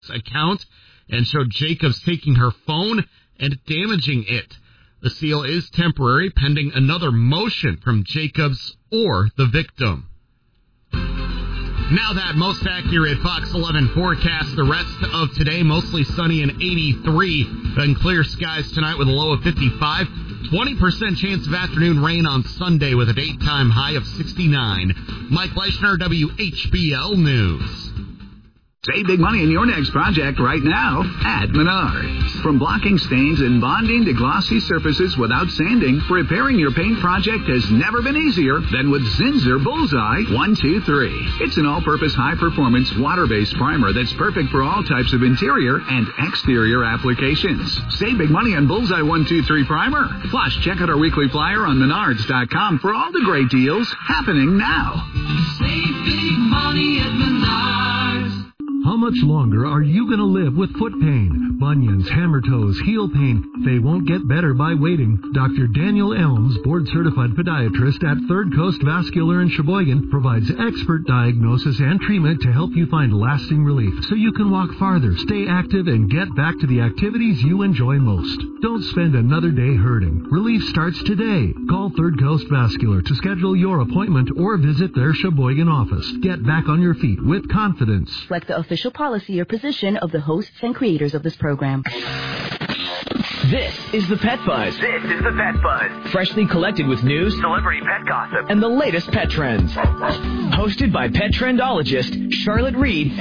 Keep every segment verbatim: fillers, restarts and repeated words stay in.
account and showed Jacobs taking her phone and damaging it. The seal is temporary, pending another motion from Jacobs or the victim. Now that most accurate Fox eleven forecast, the rest of today mostly sunny and eighty-three, then clear skies tonight with a low of fifty-five, twenty percent chance of afternoon rain on Sunday with a daytime high of sixty-nine. Mike Leischner, W H B L News. Save big money in your next project right now at Menards. From blocking stains and bonding to glossy surfaces without sanding, repairing your paint project has never been easier than with Zinsser Bullseye one two three. It's an all-purpose high-performance water-based primer that's perfect for all types of interior and exterior applications. Save big money on Bullseye one two three primer. Plus, check out our weekly flyer on menards dot com for all the great deals happening now. Save big money at Menards. How much longer are you going to live with foot pain, bunions, hammer toes, heel pain? They won't get better by waiting. Doctor Daniel Elms, board-certified podiatrist at Third Coast Vascular in Sheboygan, provides expert diagnosis and treatment to help you find lasting relief so you can walk farther, stay active, and get back to the activities you enjoy most. Don't spend another day hurting. Relief starts today. Call Third Coast Vascular to schedule your appointment or visit their Sheboygan office. Get back on your feet with confidence. Reflect the official policy or position of the hosts and creators of this program. This is the Pet Buzz. This is the Pet Buzz. Freshly collected with news, celebrity pet gossip, and the latest pet trends. Hosted by pet trendologist Charlotte Reed.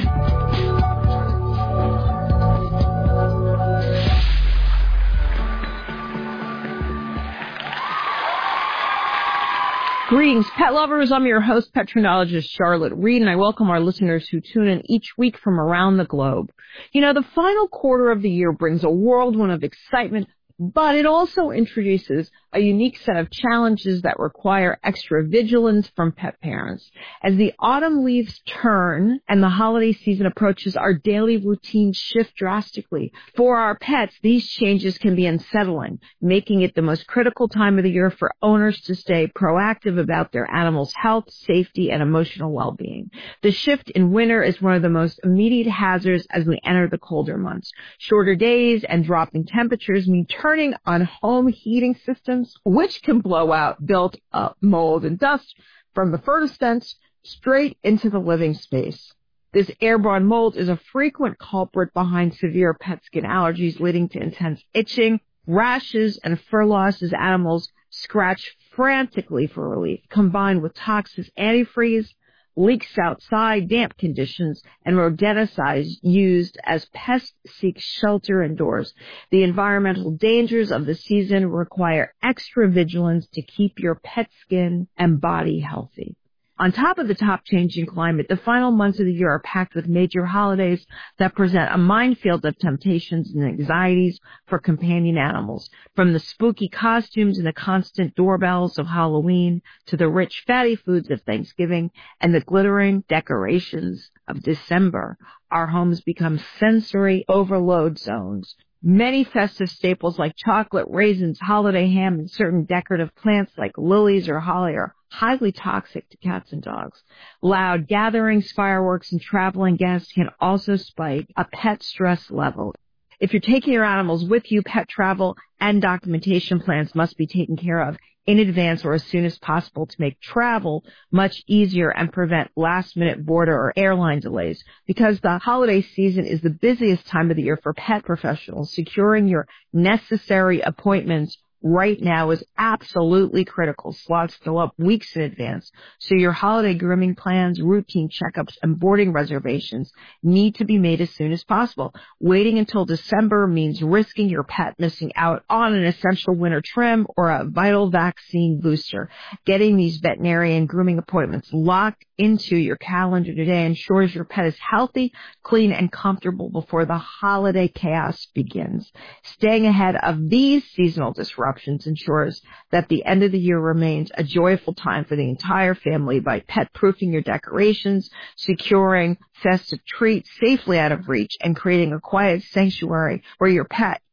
Greetings, pet lovers. I'm your host, pet trendologist Charlotte Reed, and I welcome our listeners who tune in each week from around the globe. You know, the final quarter of the year brings a whirlwind of excitement, but it also introduces a unique set of challenges that require extra vigilance from pet parents. As the autumn leaves turn and the holiday season approaches, our daily routines shift drastically. For our pets, these changes can be unsettling, making it the most critical time of the year for owners to stay proactive about their animals' health, safety, and emotional well-being. The shift in winter is one of the most immediate hazards as we enter the colder months. Shorter days and dropping temperatures mean turning on home heating systems, which can blow out built-up mold and dust from the furnace vents straight into the living space. This airborne mold is a frequent culprit behind severe pet skin allergies, leading to intense itching, rashes, and fur loss as animals scratch frantically for relief. Combined with toxic antifreeze, leaks outside, damp conditions, and rodenticides used as pests seek shelter indoors. The environmental dangers of the season require extra vigilance to keep your pet skin and body healthy. On top of the top-changing climate, the final months of the year are packed with major holidays that present a minefield of temptations and anxieties for companion animals. From the spooky costumes and the constant doorbells of Halloween to the rich, fatty foods of Thanksgiving and the glittering decorations of December, our homes become sensory overload zones. Many festive staples like chocolate, raisins, holiday ham, and certain decorative plants like lilies or holly are highly toxic to cats and dogs. Loud gatherings, fireworks, and traveling guests can also spike a pet stress level. If you're taking your animals with you, pet travel and documentation plans must be taken care of in advance or as soon as possible to make travel much easier and prevent last-minute border or airline delays. Because the holiday season is the busiest time of the year for pet professionals, securing your necessary appointments right now is absolutely critical. Slots fill up weeks in advance, so your holiday grooming plans, routine checkups, and boarding reservations need to be made as soon as possible. Waiting until December means risking your pet missing out on an essential winter trim or a vital vaccine booster. Getting these veterinarian grooming appointments locked into your calendar today ensures your pet is healthy, clean, and comfortable before the holiday chaos begins. Staying ahead of these seasonal disruptions ensures that the end of the year remains a joyful time for the entire family by pet-proofing your decorations, securing festive treats safely out of reach, and creating a quiet sanctuary where your pet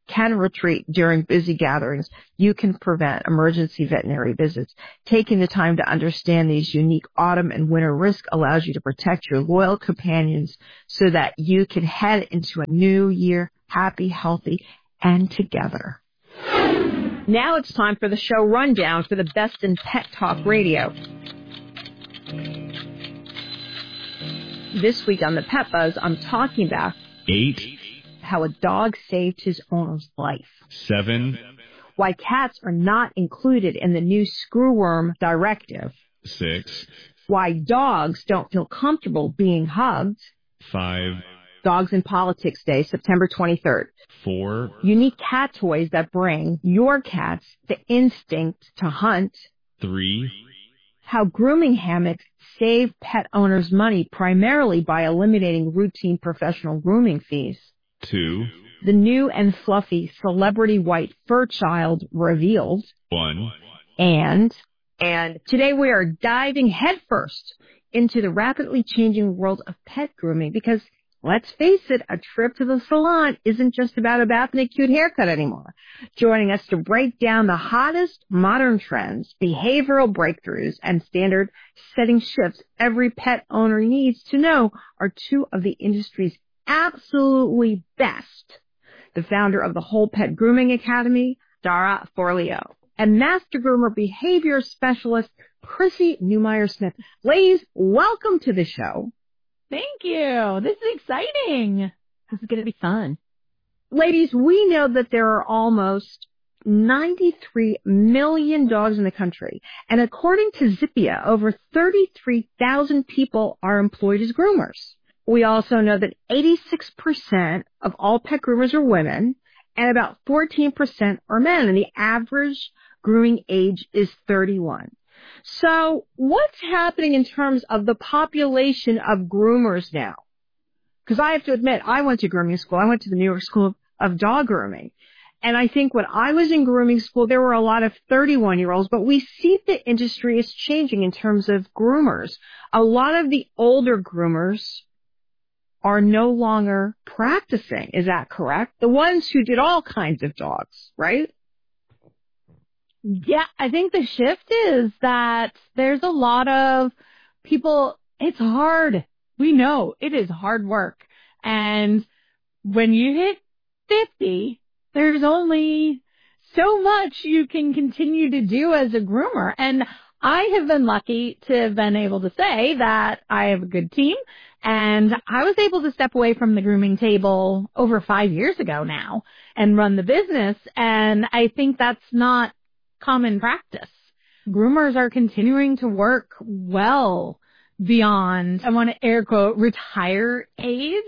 can retreat during busy gatherings, you can prevent emergency veterinary visits. Taking the time to understand these unique autumn and winter risks allows you to protect your loyal companions so that you can head into a new year happy, healthy, and together. Now it's time for the show rundown for the best in pet talk radio. This week on the Pet Buzz, I'm talking about eight, how a dog saved his owner's life. Seven, why cats are not included in the new screwworm directive. Six, why dogs don't feel comfortable being hugged. Five, Dogs in Politics Day, September twenty-third. Four, unique cat toys that bring your cats the instinct to hunt. Three, how grooming hammocks save pet owners money primarily by eliminating routine professional grooming fees. Two, the new and fluffy celebrity white fur child revealed. One, and, and today we are diving headfirst into the rapidly changing world of pet grooming because, let's face it, a trip to the salon isn't just about a bath and a cute haircut anymore. Joining us to break down the hottest modern trends, behavioral breakthroughs, and standard-setting shifts every pet owner needs to know are two of the industry's absolutely best. The founder of the Whole Pet Grooming Academy, Dara Forleo, and Master Groomer Behavior Specialist, Chrissy Newmeyer-Smith. Ladies, welcome to the show. Thank you. This is exciting. This is going to be fun. Ladies, we know that there are almost ninety-three million dogs in the country. And according to Zippia, over thirty-three thousand people are employed as groomers. We also know that eighty-six percent of all pet groomers are women and about fourteen percent are men. And the average grooming age is thirty-one. So what's happening in terms of the population of groomers now? Because I have to admit, I went to grooming school. I went to the New York School of Dog Grooming. And I think when I was in grooming school, there were a lot of thirty-one-year-olds, but we see the industry is changing in terms of groomers. A lot of the older groomers are no longer practicing. Is that correct? The ones who did all kinds of dogs, right? Yeah, I think the shift is that there's a lot of people, it's hard. We know it is hard work. And when you hit fifty, there's only so much you can continue to do as a groomer. And I have been lucky to have been able to say that I have a good team. And I was able to step away from the grooming table over five years ago now and run the business. And I think that's not common practice. Groomers are continuing to work well beyond, I want to air quote, retire age.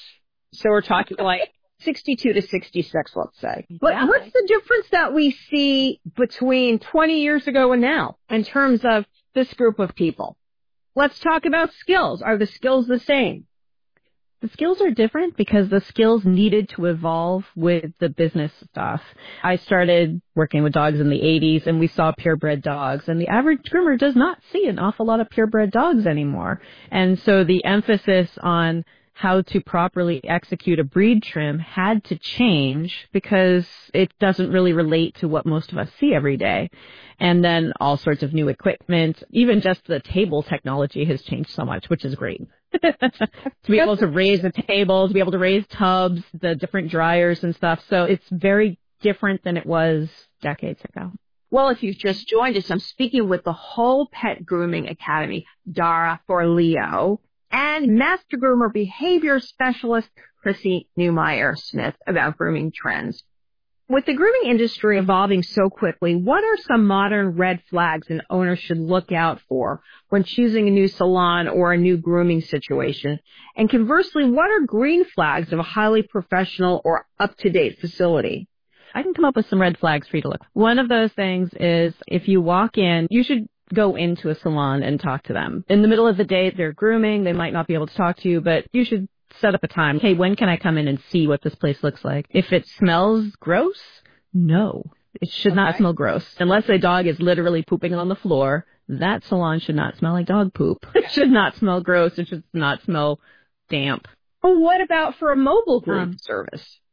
So we're talking like sixty-two to sixty-six, let's say. But yeah. What's the difference that we see between twenty years ago and now in terms of this group of people? Let's talk about skills. Are the skills the same? The skills are different because the skills needed to evolve with the business stuff. I started working with dogs in the eighties and we saw purebred dogs, and the average groomer does not see an awful lot of purebred dogs anymore. And so the emphasis on how to properly execute a breed trim had to change because it doesn't really relate to what most of us see every day. And then all sorts of new equipment, even just the table technology has changed so much, which is great. To be able to raise the tables, to be able to raise tubs, the different dryers and stuff. So it's very different than it was decades ago. Well, if you've just joined us, I'm speaking with the Whole Pet Grooming Academy, Dara Forleo, and Master Groomer Behavior Specialist, Chrissy Newmeyer-Smith, about grooming trends. With the grooming industry evolving so quickly, what are some modern red flags an owner should look out for when choosing a new salon or a new grooming situation? And conversely, what are green flags of a highly professional or up-to-date facility? I can come up with some red flags for you to look. One of those things is if you walk in, you should go into a salon and talk to them. In the middle of the day, they're grooming. They might not be able to talk to you, but you should set up a time. Hey, when can I come in and see what this place looks like? If it smells gross, no. It should okay. not smell gross. Unless a dog is literally pooping on the floor, that salon should not smell like dog poop. It should not smell gross. It should not smell damp. Well, what about for a mobile groom um, service?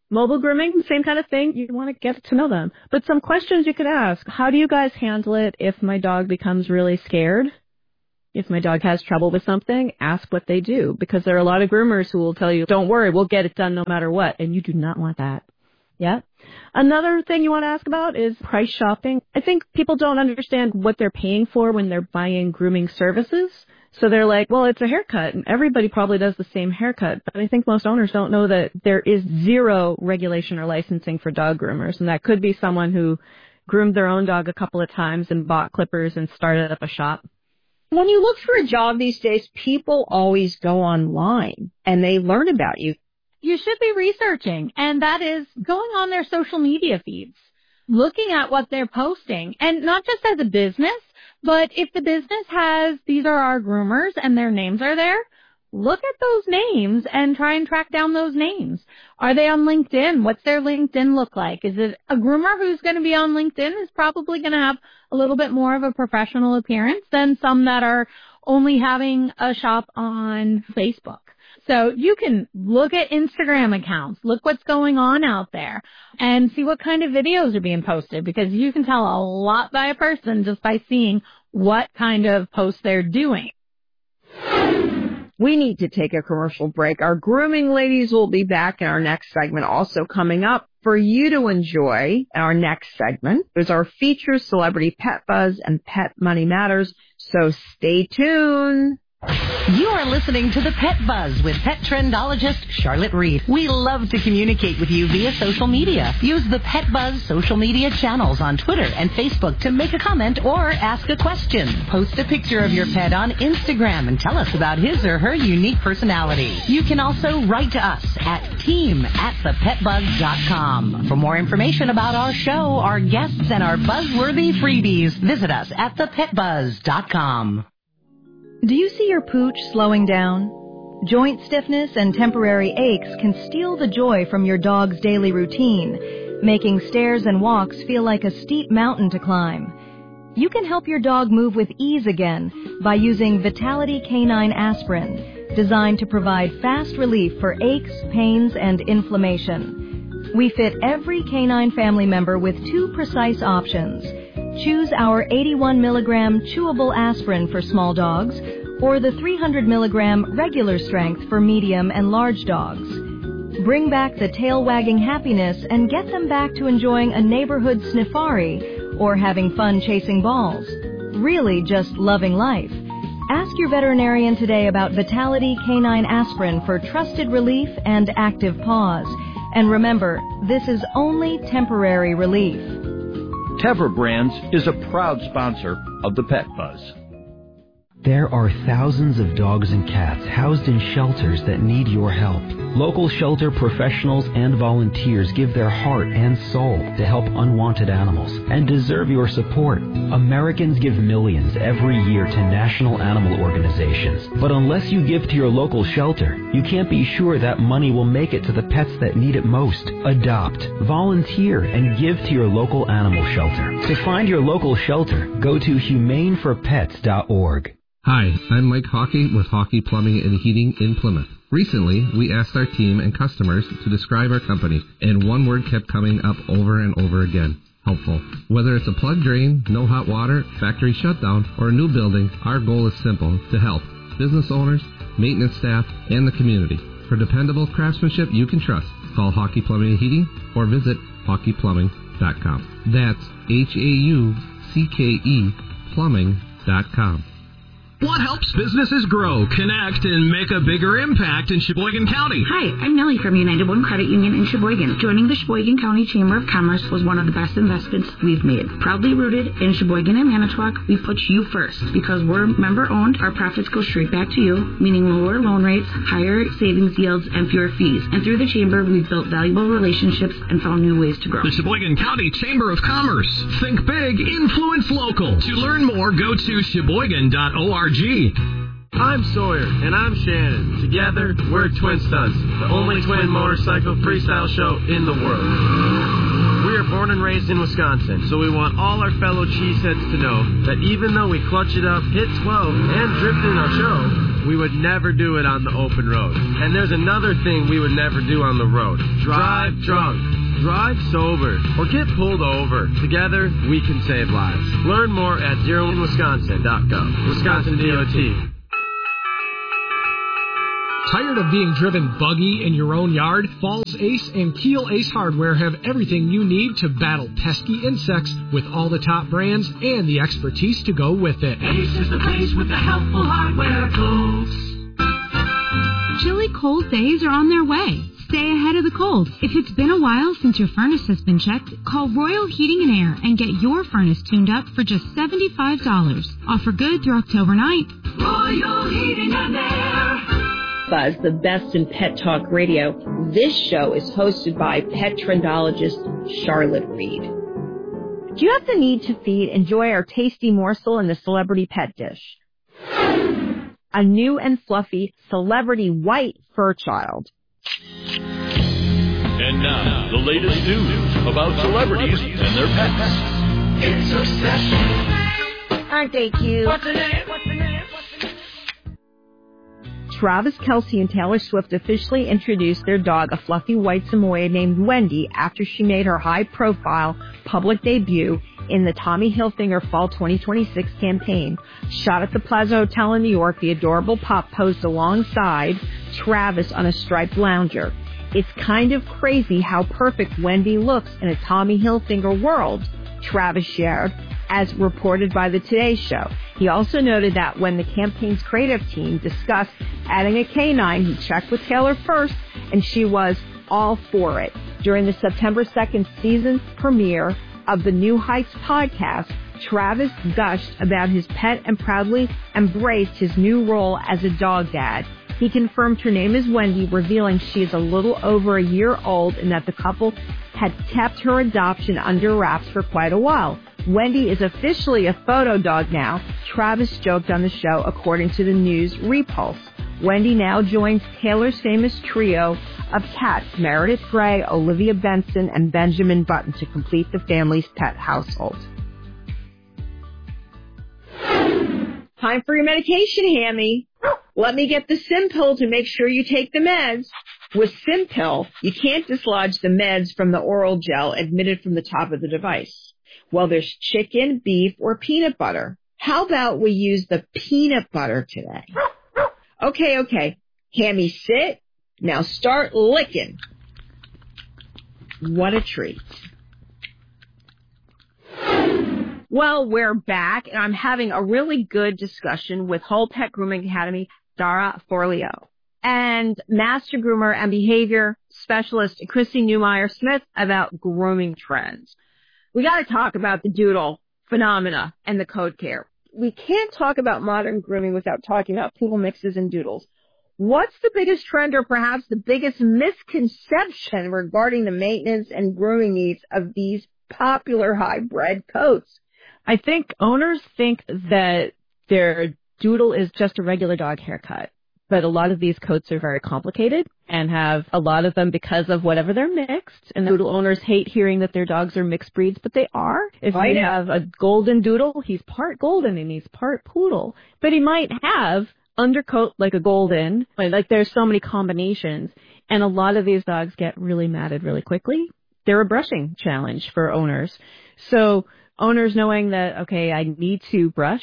Mobile grooming, same kind of thing. You want to get to know them. But some questions you could ask. How do you guys handle it if my dog becomes really scared? If my dog has trouble with something, ask what they do. Because there are a lot of groomers who will tell you, don't worry, we'll get it done no matter what. And you do not want that. Yeah. Another thing you want to ask about is price shopping. I think people don't understand what they're paying for when they're buying grooming services. So they're like, well, it's a haircut, and everybody probably does the same haircut. But I think most owners don't know that there is zero regulation or licensing for dog groomers, and that could be someone who groomed their own dog a couple of times and bought clippers and started up a shop. When you look for a job these days, people always go online, and they learn about you. You should be researching, and that is going on their social media feeds, looking at what they're posting, and not just as a business, but if the business has, these are our groomers and their names are there, look at those names and try and track down those names. Are they on LinkedIn? What's their LinkedIn look like? Is it a groomer who's going to be on LinkedIn is probably going to have a little bit more of a professional appearance than some that are only having a shop on Facebook. So you can look at Instagram accounts, look what's going on out there, and see what kind of videos are being posted, because you can tell a lot by a person just by seeing what kind of posts they're doing. We need to take a commercial break. Our grooming ladies will be back in our next segment. Also coming up for you to enjoy our next segment is our feature Celebrity Pet Buzz and Pet Money Matters. So stay tuned. You are listening to the Pet Buzz with pet trendologist Charlotte Reed. We love to communicate with you via social media. Use the Pet Buzz social media channels on Twitter and Facebook to make a comment or ask a question. Post a picture of your pet on Instagram and tell us about his or her unique personality. You can also write to us at team at the pet buzz dot com. For more information about our show, our guests, and our buzzworthy freebies, visit us at the pet buzz dot com. Do you see your pooch slowing down? Joint stiffness and temporary aches can steal the joy from your dog's daily routine, making stairs and walks feel like a steep mountain to climb. You can help your dog move with ease again by using Vitality Canine Aspirin, designed to provide fast relief for aches, pains, and inflammation. We fit every canine family member with two precise options. Choose our eighty-one milligram chewable aspirin for small dogs or the three hundred milligram regular strength for medium and large dogs. Bring back the tail-wagging happiness and get them back to enjoying a neighborhood sniffari or having fun chasing balls. Really just loving life. Ask your veterinarian today about Vitality Canine Aspirin for trusted relief and active paws. And remember, this is only temporary relief. Tevra Brands is a proud sponsor of the Pet Buzz. There are thousands of dogs and cats housed in shelters that need your help. Local shelter professionals and volunteers give their heart and soul to help unwanted animals and deserve your support. Americans give millions every year to national animal organizations. But unless you give to your local shelter, you can't be sure that money will make it to the pets that need it most. Adopt, volunteer, and give to your local animal shelter. To find your local shelter, go to humane for pets dot org. Hi, I'm Mike Hockey with Hockey Plumbing and Heating in Plymouth. Recently, we asked our team and customers to describe our company, and one word kept coming up over and over again: helpful. Whether it's a plug drain, no hot water, factory shutdown, or a new building, our goal is simple: to help business owners, maintenance staff, and the community. For dependable craftsmanship you can trust, call Hockey Plumbing and Heating or visit hockey plumbing dot com. That's H A U C K E plumbing dot com. What helps businesses grow, connect, and make a bigger impact in Sheboygan County? Hi, I'm Nellie from United One Credit Union in Sheboygan. Joining the Sheboygan County Chamber of Commerce was one of the best investments we've made. Proudly rooted in Sheboygan and Manitowoc, we put you first. Because we're member-owned, our profits go straight back to you, meaning lower loan rates, higher savings yields, and fewer fees. And through the Chamber, we've built valuable relationships and found new ways to grow. The Sheboygan County Chamber of Commerce. Think big, influence local. To learn more, go to sheboygan dot org. I'm Sawyer, and I'm Shannon. Together, we're Twin Stunts, the only twin motorcycle freestyle show in the world. We are born and raised in Wisconsin, so we want all our fellow cheeseheads to know that even though we clutch it up, hit twelve, and drift in our show, we would never do it on the open road. And there's another thing we would never do on the road. Drive drunk. Drive sober. Or get pulled over. Together, we can save lives. Learn more at zero in wisconsin dot gov. Wisconsin D O T. Tired of being driven buggy in your own yard? Falls Ace and Keel Ace Hardware have everything you need to battle pesky insects with all the top brands and the expertise to go with it. Ace is the place with the helpful hardware, folks. Chilly cold days are on their way. Stay ahead of the cold. If it's been a while since your furnace has been checked, call Royal Heating and Air and get your furnace tuned up for just seventy-five dollars. Offer good through October ninth. Royal Heating and Air. Buzz, the best in pet talk radio. This show is hosted by pet trendologist Charlotte Reed. Do you have the need to feed? Enjoy our tasty morsel in the celebrity pet dish. A new and fluffy celebrity white fur child. And now, the latest news about celebrities and their pets. It's Obsession. Aren't they cute? What's the name? What's the name? Travis Kelce and Taylor Swift officially introduced their dog, a fluffy white Samoyed named Wendy, after she made her high-profile public debut in the Tommy Hilfiger Fall twenty twenty-six campaign. Shot at the Plaza Hotel in New York, the adorable pup posed alongside Travis on a striped lounger. It's kind of crazy how perfect Wendy looks in a Tommy Hilfiger world, Travis shared, as reported by the Today Show. He also noted that when the campaign's creative team discussed adding a canine, he checked with Taylor first, and she was all for it. During the September second season premiere of the New Heights podcast, Travis gushed about his pet and proudly embraced his new role as a dog dad. He confirmed her name is Wendy, revealing she is a little over a year old and that the couple had kept her adoption under wraps for quite a while. Wendy is officially a photo dog now, Travis joked on the show, according to the News Repulse. Wendy now joins Taylor's famous trio of cats, Meredith Grey, Olivia Benson, and Benjamin Button, to complete the family's pet household. Time for your medication, Hammy. Let me get the Simpill to make sure you take the meds. With Simpill, you can't dislodge the meds from the oral gel admitted from the top of the device. Well, there's chicken, beef, or peanut butter. How about we use the peanut butter today? Okay, okay. Hammy, sit. Now start licking. What a treat. Well, we're back, and I'm having a really good discussion with Whole Pet Grooming Academy, Dara Forleo, and Master Groomer and Behavior Specialist Chrissy Newmeyer-Smith about grooming trends. We got to talk about the doodle phenomena and the code care. We can't talk about modern grooming without talking about poodle mixes and doodles. What's the biggest trend or perhaps the biggest misconception regarding the maintenance and grooming needs of these popular hybrid coats? I think owners think that their doodle is just a regular dog haircut, but a lot of these coats are very complicated and have a lot of them because of whatever they're mixed. And the doodle owners hate hearing that their dogs are mixed breeds, but they are. If I you know. have a golden doodle, he's part golden and he's part poodle, but he might have undercoat like a golden. Like there's so many combinations, and a lot of these dogs get really matted really quickly. They're a brushing challenge for owners. So owners knowing that, okay, I need to brush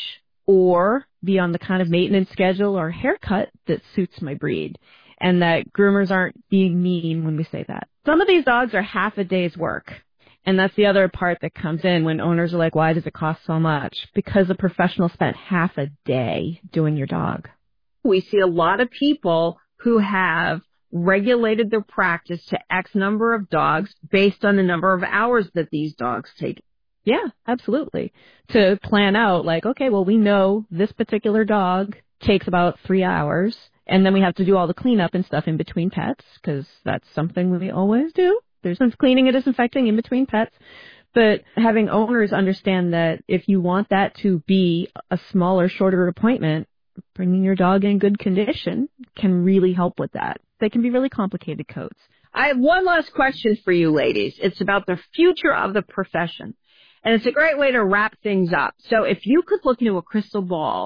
or be on the kind of maintenance schedule or haircut that suits my breed, and that groomers aren't being mean when we say that. Some of these dogs are half a day's work, and that's the other part that comes in when owners are like, why does it cost so much? Because a professional spent half a day doing your dog. We see a lot of people who have regulated their practice to X number of dogs based on the number of hours that these dogs take. Yeah, absolutely. To plan out like, okay, well, we know this particular dog takes about three hours, and then we have to do all the cleanup and stuff in between pets, because that's something we always do. There's some cleaning and disinfecting in between pets. But having owners understand that if you want that to be a smaller, shorter appointment, bringing your dog in good condition can really help with that. They can be really complicated coats. I have one last question for you ladies. It's about the future of the profession. And it's a great way to wrap things up. So if you could look into a crystal ball,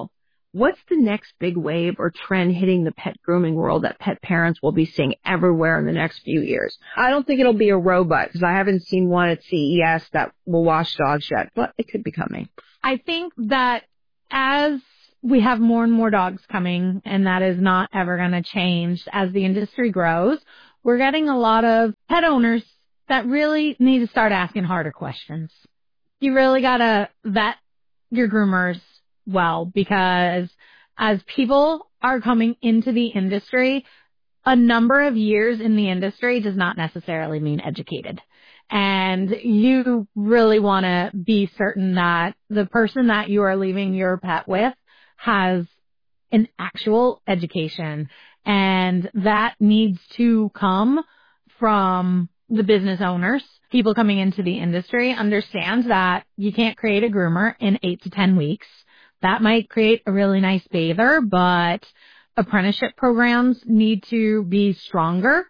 What's the next big wave or trend hitting the pet grooming world that pet parents will be seeing everywhere in the next few years? I don't think it'll be a robot because I haven't seen one at C E S that will wash dogs yet, but it could be coming. I think that as we have more and more dogs coming, and that is not ever going to change as the industry grows, we're getting a lot of pet owners that really need to start asking harder questions. You really got to vet your groomers well, because as people are coming into the industry, a number of years in the industry does not necessarily mean educated. And you really want to be certain that the person that you are leaving your pet with has an actual education, and that needs to come from the business owners. People coming into the industry understand that you can't create a groomer in eight to ten weeks. That might create a really nice bather, but apprenticeship programs need to be stronger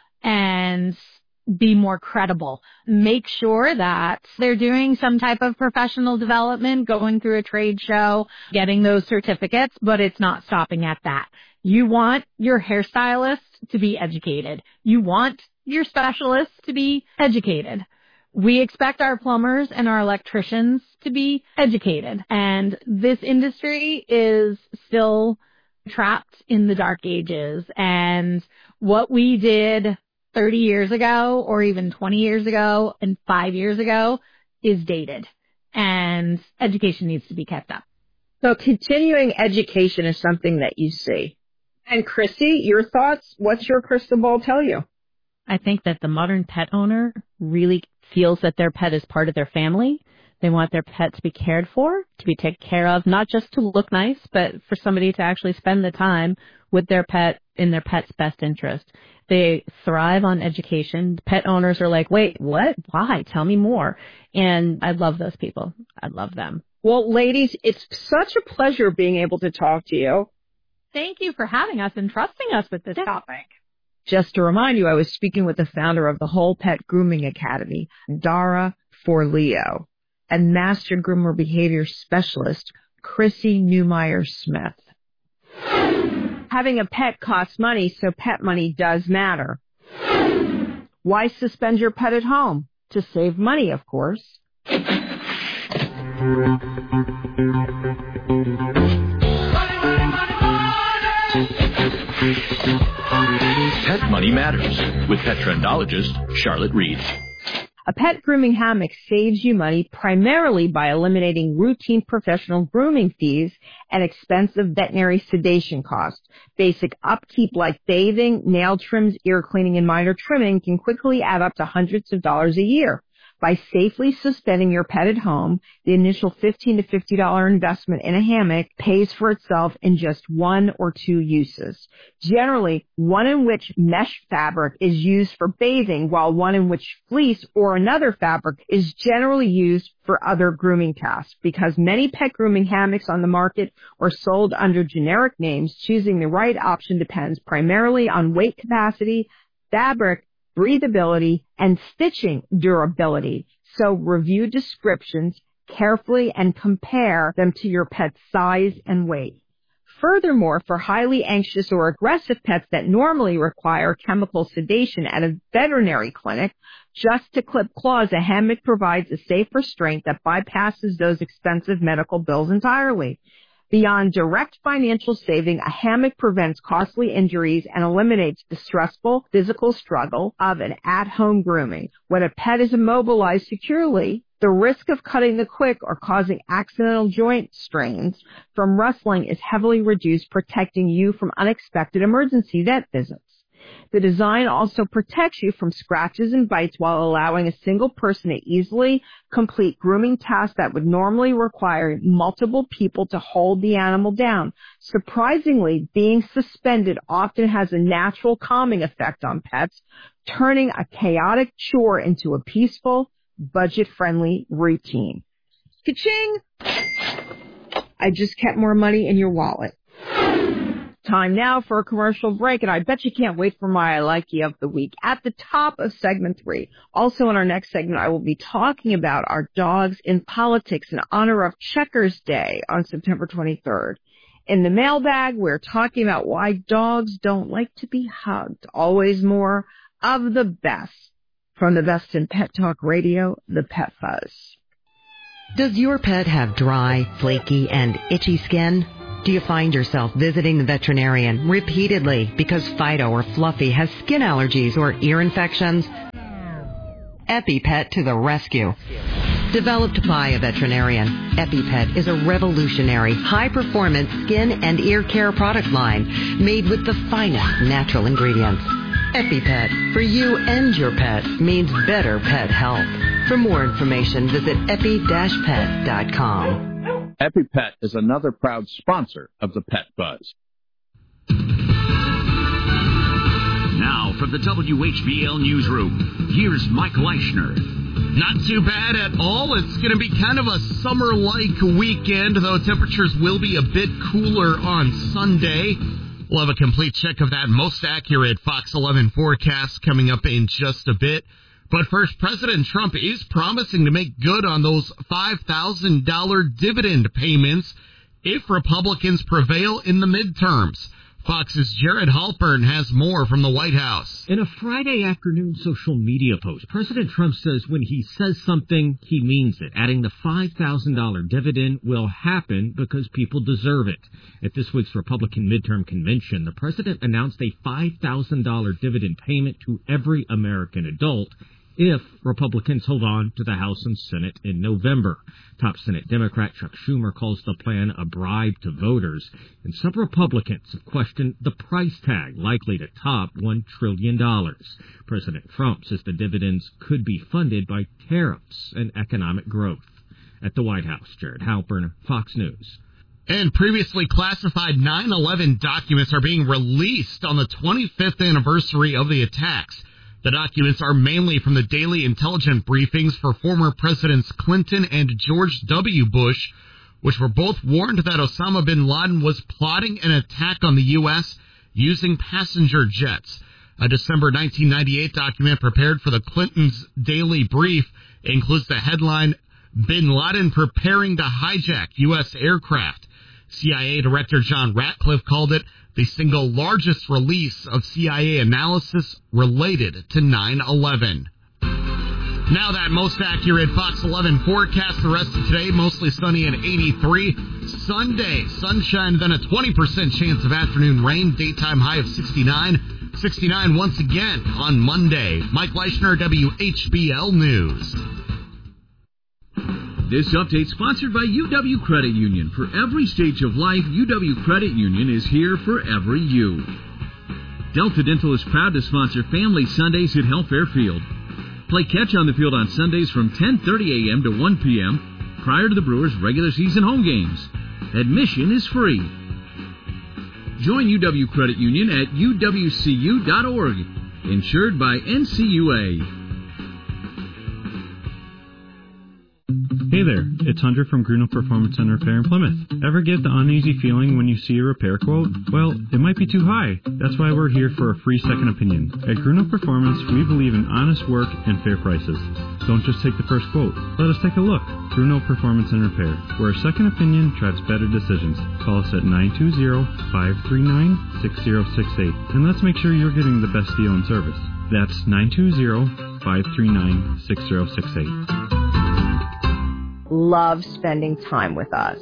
and be more credible. Make sure that they're doing some type of professional development, going through a trade show, getting those certificates, but it's not stopping at that. You want your hairstylist to be educated. You want your specialists to be educated. We expect our plumbers and our electricians to be educated. And this industry is still trapped in the dark ages. And what we did thirty years ago or even twenty years ago and five years ago is dated. And education needs to be kept up. So continuing education is something that you see. And Chrissy, your thoughts? What's your crystal ball tell you? I think that the modern pet owner really feels that their pet is part of their family. They want their pet to be cared for, to be taken care of, not just to look nice, but for somebody to actually spend the time with their pet in their pet's best interest. They thrive on education. Pet owners are like, wait, what? Why? Tell me more. And I love those people. I love them. Well, ladies, it's such a pleasure being able to talk to you. Thank you for having us and trusting us with this topic. Just to remind you, I was speaking with the founder of the Whole Pet Grooming Academy, Dara Forleo, and Master Groomer Behavior Specialist, Chrissy Newmeyer-Smith. Having a pet costs money, so pet money does matter. Why suspend your pet at home? To save money, of course. Pet Money Matters with pet trendologist Charlotte Reed. A pet grooming hammock saves you money primarily by eliminating routine professional grooming fees and expensive veterinary sedation costs. Basic upkeep like bathing, nail trims, ear cleaning, and minor trimming can quickly add up to hundreds of dollars a year. By safely suspending your pet at home, the initial fifteen to fifty dollars investment in a hammock pays for itself in just one or two uses. Generally, one in which mesh fabric is used for bathing, while one in which fleece or another fabric is generally used for other grooming tasks. Because many pet grooming hammocks on the market are sold under generic names, choosing the right option depends primarily on weight capacity, fabric, breathability, and stitching durability. So review descriptions carefully and compare them to your pet's size and weight. Furthermore, for highly anxious or aggressive pets that normally require chemical sedation at a veterinary clinic, just to clip claws, a hammock provides a safe restraint that bypasses those expensive medical bills entirely. Beyond direct financial saving, a hammock prevents costly injuries and eliminates the stressful physical struggle of an at-home grooming. When a pet is immobilized securely, the risk of cutting the quick or causing accidental joint strains from rustling is heavily reduced, protecting you from unexpected emergency vet visits. The design also protects you from scratches and bites while allowing a single person to easily complete grooming tasks that would normally require multiple people to hold the animal down. Surprisingly, being suspended often has a natural calming effect on pets, turning a chaotic chore into a peaceful, budget-friendly routine. Ka-ching! I just kept more money in your wallet. Time now for a commercial break, and I bet you can't wait for my I Like You of the week at the top of segment three. Also in our next segment, I will be talking about our dogs in politics in honor of Checkers Day on September twenty-third. In the mailbag, we're talking about why dogs don't like to be hugged. Always more of the best. From the best in Pet Talk Radio, the Pet Buzz. Does your pet have dry, flaky, and itchy skin? Do you find yourself visiting the veterinarian repeatedly because Fido or Fluffy has skin allergies or ear infections? EpiPet to the rescue. Developed by a veterinarian, EpiPet is a revolutionary, high-performance skin and ear care product line made with the finest natural ingredients. EpiPet, for you and your pet, means better pet health. For more information, visit epi dash pet dot com. EpiPet is another proud sponsor of the Pet Buzz. Now, from the W H B L Newsroom, here's Mike Leischner. Not too bad at all. It's going to be kind of a summer-like weekend, though temperatures will be a bit cooler on Sunday. We'll have a complete check of that most accurate Fox eleven forecast coming up in just a bit. But first, President Trump is promising to make good on those five thousand dollars dividend payments if Republicans prevail in the midterms. Fox's Jared Halpern has more from the White House. In a Friday afternoon social media post, President Trump says when he says something, he means it, adding the five thousand dollars dividend will happen because people deserve it. At this week's Republican midterm convention, the president announced a five thousand dollars dividend payment to every American adult if Republicans hold on to the House and Senate in November. Top Senate Democrat Chuck Schumer calls the plan a bribe to voters, and some Republicans have questioned the price tag, likely to top one trillion dollars. President Trump says the dividends could be funded by tariffs and economic growth. At the White House, Jared Halpern, Fox News. And previously classified nine eleven documents are being released on the twenty-fifth anniversary of the attacks. The documents are mainly from the daily intelligence briefings for former Presidents Clinton and George W. Bush, which were both warned that Osama bin Laden was plotting an attack on the U S using passenger jets. A December nineteen ninety-eight document prepared for the Clintons' daily brief includes the headline, Bin Laden Preparing to Hijack U S Aircraft. C I A Director John Ratcliffe called it the single largest release of C I A analysis related to nine eleven. Now that most accurate Fox eleven forecast, the rest of today, mostly sunny and eighty-three. Sunday, sunshine, then a twenty percent chance of afternoon rain, daytime high of sixty-nine. sixty-nine once again on Monday. Mike Leischner, W H B L News. This update sponsored by U W Credit Union. For every stage of life, U W Credit Union is here for every you. Delta Dental is proud to sponsor Family Sundays at Health Fairfield. Play catch on the field on Sundays from ten thirty a.m. to one p.m. prior to the Brewers' regular season home games. Admission is free. Join U W Credit Union at u w c u dot org. Insured by N C U A. Hey there, it's Hunter from Grunow Performance Center Repair in Plymouth. Ever get the uneasy feeling when you see a repair quote? Well, it might be too high. That's why we're here for a free second opinion. At Grunow Performance, we believe in honest work and fair prices. Don't just take the first quote. Let us take a look. Grunow Performance and Repair, where a second opinion drives better decisions. Call us at nine two zero, five three nine, six zero six eight, and let's make sure you're getting the best deal and service. That's nine two zero, five three nine, six zero six eight. Love spending time with us.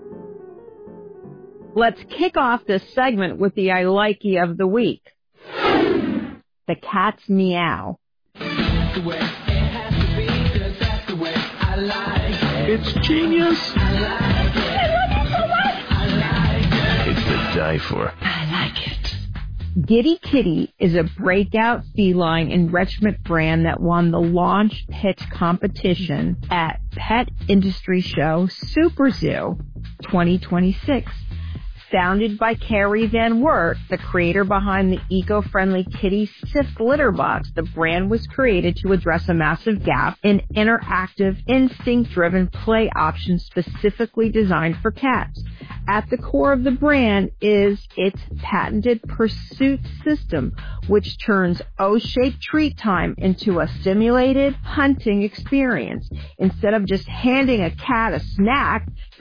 Let's kick off this segment with the I Likey of the week. The cat's meow. It's genius. I like it. I love it so much. I like it. It's to die for. I like it. Giddy Kitty is a breakout feline enrichment brand that won the launch pitch competition at Pet Industry Show Super Zoo twenty twenty-six. Founded by Carrie Van Wert, the creator behind the eco-friendly Kitty Sift litter box, the brand was created to address a massive gap in interactive, instinct-driven play options specifically designed for cats. At the core of the brand is its patented Pursuit system, which turns O-shaped treat time into a simulated hunting experience. Instead of just handing a cat a snack,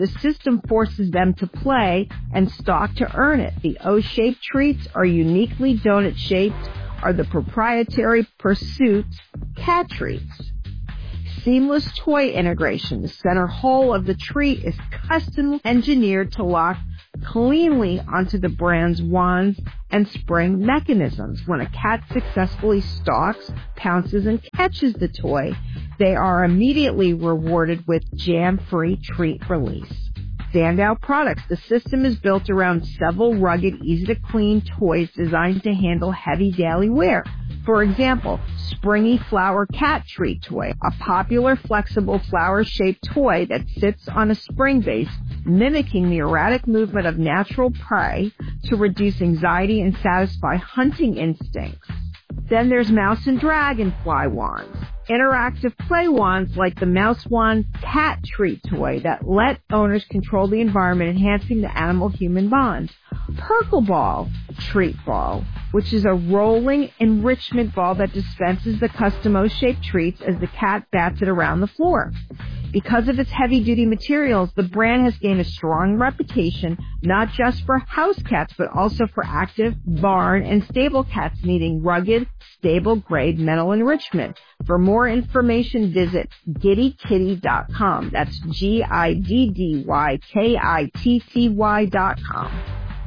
The system forces them to play and stalk to earn it. The O-shaped treats are uniquely donut-shaped, are the proprietary Pursuit cat treats. Seamless toy integration. The center hole of the treat is custom engineered to lock cleanly onto the brand's wands and spring mechanisms. When a cat successfully stalks, pounces, and catches the toy, they are immediately rewarded with jam-free treat release. Standout products. The system is built around several rugged, easy-to-clean toys designed to handle heavy daily wear. For example, Springy Flower Cat Treat Toy, a popular flexible flower-shaped toy that sits on a spring base, mimicking the erratic movement of natural prey to reduce anxiety and satisfy hunting instincts. Then there's Mouse and Dragonfly Wands, interactive play wands like the Mouse Wand Cat Treat Toy that let owners control the environment, enhancing the animal-human bond. Perkle Ball Treat Ball, which is a rolling enrichment ball that dispenses the custom O-shaped treats as the cat bats it around the floor. Because of its heavy-duty materials, the brand has gained a strong reputation, not just for house cats, but also for active barn and stable cats needing rugged, stable-grade mental enrichment. For more information, visit giddy kitty dot com. That's G I D D Y K I T T Y dot com.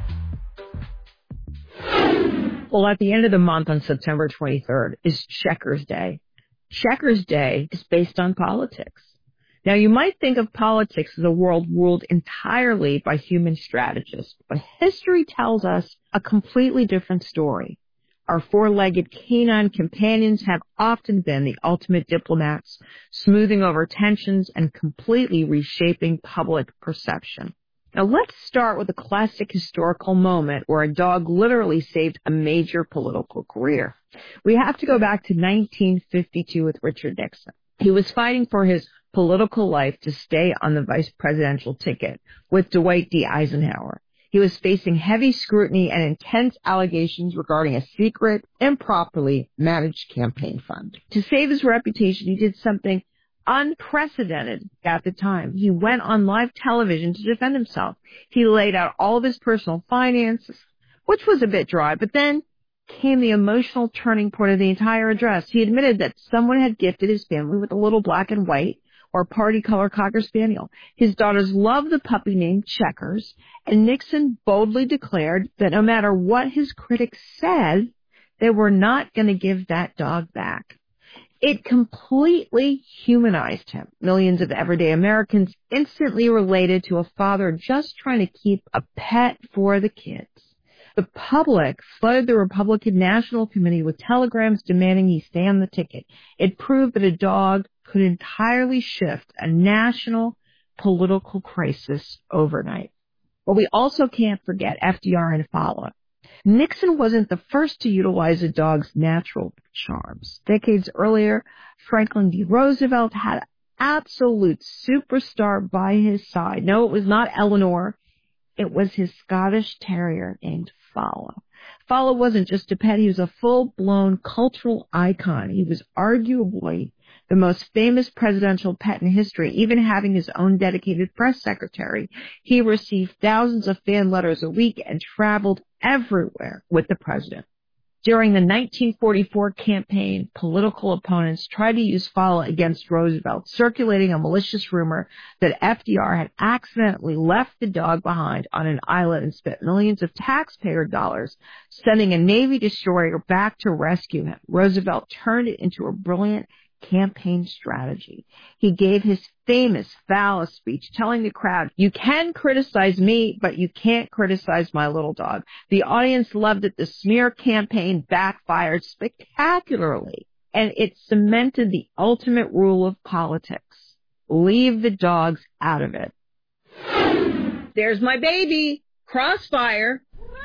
Well, at the end of the month on September twenty-third is Checkers Day. Checkers Day is based on politics. Now, you might think of politics as a world ruled entirely by human strategists, but history tells us a completely different story. Our four-legged canine companions have often been the ultimate diplomats, smoothing over tensions and completely reshaping public perception. Now, let's start with a classic historical moment where a dog literally saved a major political career. We have to go back to nineteen fifty-two with Richard Nixon. He was fighting for his political life to stay on the vice presidential ticket with Dwight D. Eisenhower. He was facing heavy scrutiny and intense allegations regarding a secret, improperly managed campaign fund. To save his reputation, he did something unprecedented at the time. He went on live television to defend himself. He laid out all of his personal finances, which was a bit dry, but then came the emotional turning point of the entire address. He admitted that someone had gifted his family with a little black and white or party color Cocker Spaniel. His daughters loved the puppy named Checkers, and Nixon boldly declared that no matter what his critics said, they were not going to give that dog back. It completely humanized him. Millions of everyday Americans instantly related to a father just trying to keep a pet for the kids. The public flooded the Republican National Committee with telegrams demanding he stay on the ticket. It proved that a dog could entirely shift a national political crisis overnight. But we also can't forget F D R and Follow. Nixon wasn't the first to utilize a dog's natural charms. Decades earlier, Franklin D. Roosevelt had an absolute superstar by his side. No, it was not Eleanor. It was his Scottish Terrier named Follow. Follow wasn't just a pet. He was a full-blown cultural icon. He was arguably the most famous presidential pet in history, even having his own dedicated press secretary. He received thousands of fan letters a week and traveled everywhere with the president. During the nineteen forty-four campaign, political opponents tried to use Follow against Roosevelt, circulating a malicious rumor that F D R had accidentally left the dog behind on an island and spent millions of taxpayer dollars sending a Navy destroyer back to rescue him. Roosevelt turned it into a brilliant campaign strategy. He gave his famous phallus speech telling the crowd, "You can criticize me, but you can't criticize my little dog." The audience loved it. The smear campaign backfired spectacularly, and it cemented the ultimate rule of politics. Leave the dogs out of it. There's my baby, Crossfire.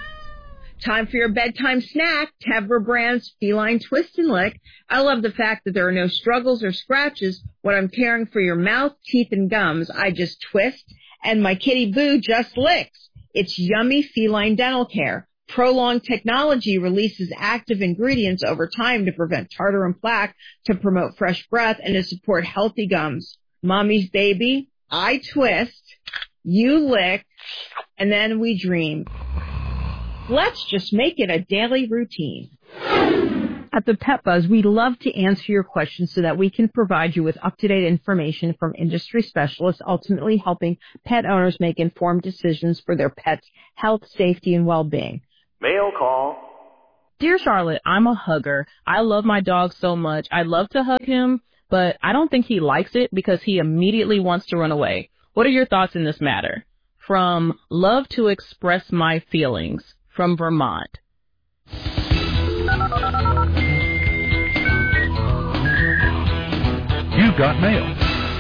Time for your bedtime snack, Tevra Brand's Feline Twist and Lick. I love the fact that there are no struggles or scratches when I'm caring for your mouth, teeth, and gums. I just twist, and my kitty Boo just licks. It's yummy feline dental care. Prolonged technology releases active ingredients over time to prevent tartar and plaque, to promote fresh breath, and to support healthy gums. Mommy's baby, I twist. you lick, and then we dream. Let's just make it a daily routine. At the Pet Buzz, we love to answer your questions so that we can provide you with up-to-date information from industry specialists, ultimately helping pet owners make informed decisions for their pets' health, safety, and well-being. Mail call. Dear Charlotte, I'm a hugger. I love my dog so much. I'd love to hug him, but I don't think he likes it because he immediately wants to run away. What are your thoughts in this matter? From Love to Express My Feelings, from Vermont. You've got mail.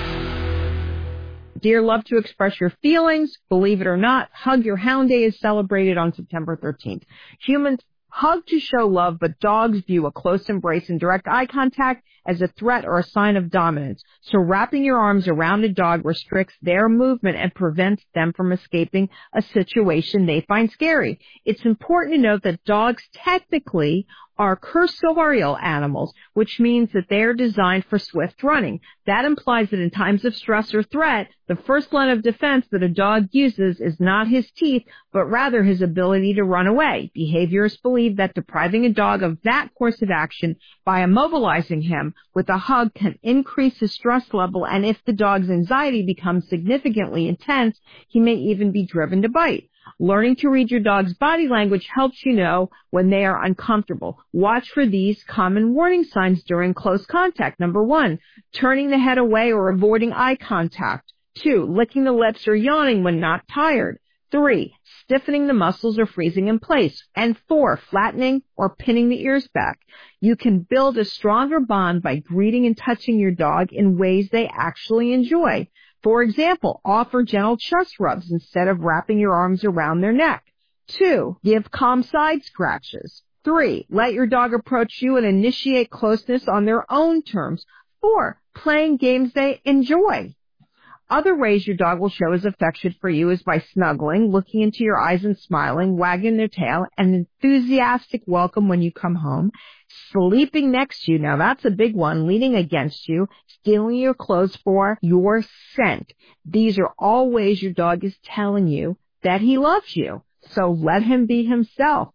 Dear Love to Express Your Feelings, believe it or not, Hug Your Hound Day is celebrated on September thirteenth. Humans hug to show love, but dogs view a close embrace and direct eye contact as a threat or a sign of dominance. So wrapping your arms around a dog restricts their movement and prevents them from escaping a situation they find scary. It's important to note that dogs technically are cursorial animals, which means that they are designed for swift running. That implies that in times of stress or threat, the first line of defense that a dog uses is not his teeth, but rather his ability to run away. Behaviorists believe that depriving a dog of that course of action by immobilizing him with a hug can increase his stress level, and if the dog's anxiety becomes significantly intense, he may even be driven to bite. Learning to read your dog's body language helps you know when they are uncomfortable. Watch for these common warning signs during close contact. Number one, turning the head away or avoiding eye contact. Two, licking the lips or yawning when not tired. Three, stiffening the muscles or freezing in place. And four, flattening or pinning the ears back. You can build a stronger bond by greeting and touching your dog in ways they actually enjoy. For example, offer gentle chest rubs instead of wrapping your arms around their neck. Two, give calm side scratches. Three, let your dog approach you and initiate closeness on their own terms. Four, playing games they enjoy. Other ways your dog will show his affection for you is by snuggling, looking into your eyes and smiling, wagging their tail, an enthusiastic welcome when you come home, sleeping next to you. Now that's a big one, leaning against you, stealing your clothes for your scent. These are all ways your dog is telling you that he loves you. So let him be himself.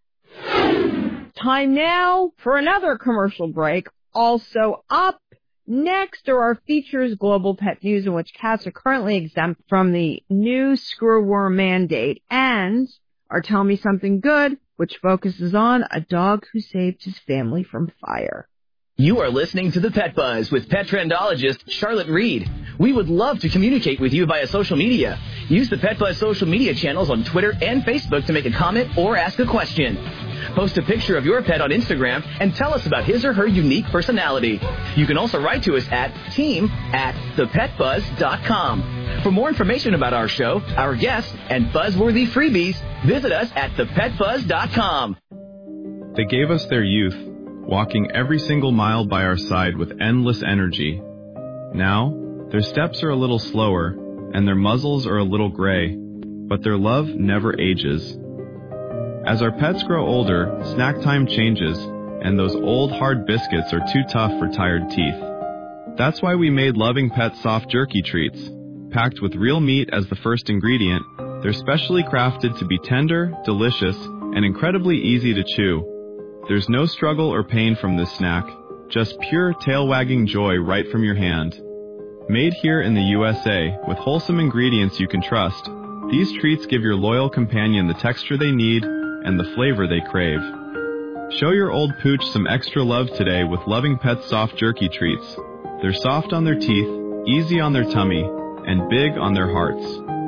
Time now for another commercial break. Also up next are our features, Global Pet News, in which cats are currently exempt from the new screwworm mandate, and our Tell Me Something Good, which focuses on a dog who saved his family from fire. You are listening to the Pet Buzz with pet trendologist Charlotte Reed. We would love to communicate with you via social media. Use the Pet Buzz social media channels on Twitter and Facebook to make a comment or ask a question. Post a picture of your pet on Instagram and tell us about his or her unique personality. You can also write to us at team at the pet buzz dot com. For more information about our show, our guests, and buzzworthy freebies, visit us at the pet buzz dot com. They gave us their youth, walking every single mile by our side with endless energy. Now, their steps are a little slower, and their muzzles are a little gray, but their love never ages. As our pets grow older, snack time changes, and those old hard biscuits are too tough for tired teeth. That's why we made Loving Pets soft jerky treats. Packed with real meat as the first ingredient, they're specially crafted to be tender, delicious, and incredibly easy to chew. There's no struggle or pain from this snack, just pure tail-wagging joy right from your hand. Made here in the U S A with wholesome ingredients you can trust, these treats give your loyal companion the texture they need and the flavor they crave. Show your old pooch some extra love today with Loving Pets soft jerky treats. They're soft on their teeth, easy on their tummy, and big on their hearts.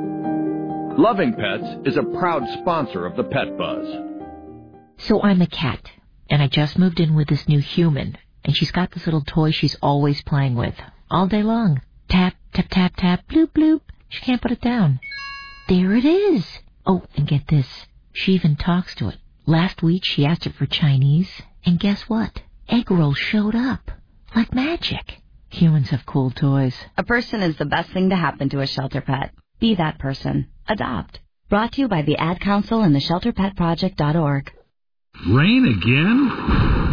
Loving Pets is a proud sponsor of the Pet Buzz. So I'm a cat, and I just moved in with this new human, and she's got this little toy she's always playing with, all day long. Tap, tap, tap, tap, bloop, bloop. She can't put it down. There it is. Oh, and get this. She even talks to it. Last week she asked it for Chinese, and guess what? Egg rolls showed up. Like magic. Humans have cool toys. A person is the best thing to happen to a shelter pet. Be that person. Adopt. Brought to you by the Ad Council and the shelter pet project dot org. Rain again?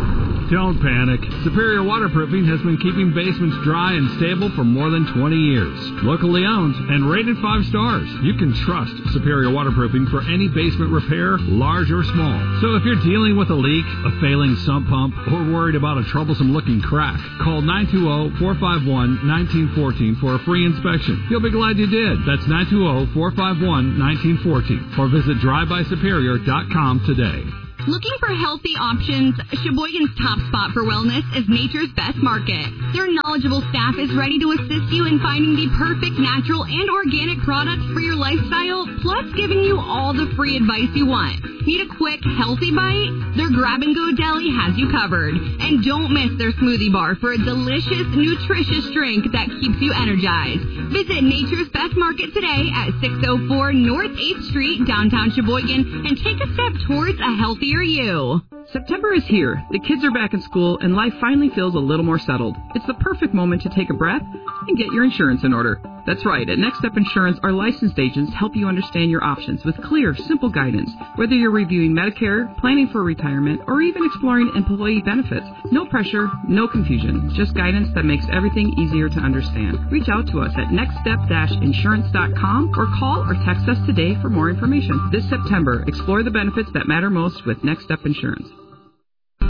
Don't panic. Superior Waterproofing has been keeping basements dry and stable for more than twenty years. Locally owned and rated five stars. You can trust Superior Waterproofing for any basement repair, large or small. So if you're dealing with a leak, a failing sump pump, or worried about a troublesome looking crack, call nine two zero, four five one, one nine one four for a free inspection. You'll be glad you did. That's nine two zero, four five one, one nine one four or visit drive by superior dot com today. Looking for healthy options? Sheboygan's top spot for wellness is Nature's Best Market. Their knowledgeable staff is ready to assist you in finding the perfect natural and organic products for your lifestyle, plus giving you all the free advice you want. Need a quick, healthy bite? Their grab-and-go deli has you covered. And don't miss their smoothie bar for a delicious, nutritious drink that keeps you energized. Visit Nature's Best Market today at six oh four North eighth Street, downtown Sheboygan, and take a step towards a healthier you. September is here. The kids are back in school and life finally feels a little more settled. It's the perfect moment to take a breath and get your insurance in order. That's right. At Next Step Insurance, our licensed agents help you understand your options with clear, simple guidance. Whether you're reviewing Medicare, planning for retirement, or even exploring employee benefits, no pressure, no confusion. Just guidance that makes everything easier to understand. Reach out to us at next step dash insurance dot com or call or text us today for more information. This September, explore the benefits that matter most with Next Step Insurance.